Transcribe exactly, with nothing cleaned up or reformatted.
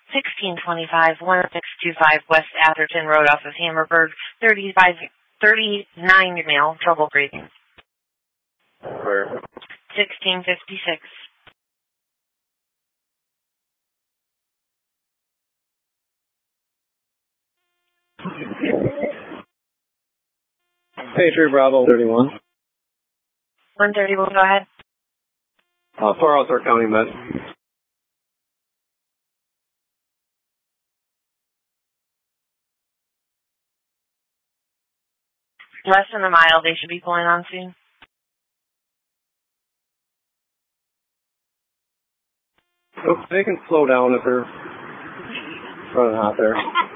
sixteen twenty-five, one six two five West Atherton Road off of Hammerberg, thirty-five, thirty-nine male, trouble breathing. Where? sixteen fifty-six. Patriot Bravo thirty-one. one thirty-one, go ahead. Uh, four Outdoor County Med. Less than a mile, they should be pulling on soon. Oh, they can slow down if they're running hot there.